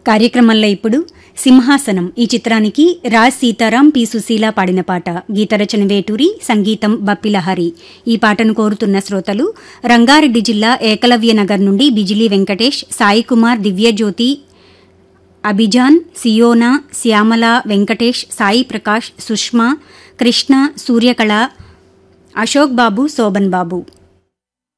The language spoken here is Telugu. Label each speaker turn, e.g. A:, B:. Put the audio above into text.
A: కార్యక్రమంలో ఇప్పుడు సింహాసనం ఈ చిత్రానికి రాజ్ సీతారాం పి సుశీల పాడిన పాట. గీతరచన వేటూరి, సంగీతం బప్పిలహరి. ఈ పాటను కోరుతున్న శ్రోతలు రంగారెడ్డి జిల్లా ఏకలవ్య నగర్ నుండి బిజిలీ వెంకటేష్, సాయి కుమార్, దివ్యజ్యోతి, అభిజాన్, సియోనా, శ్యామల, వెంకటేష్, సాయి ప్రకాష్, సుష్మా, కృష్ణ, సూర్యకళ, అశోక్ బాబు, శోభన్ బాబు.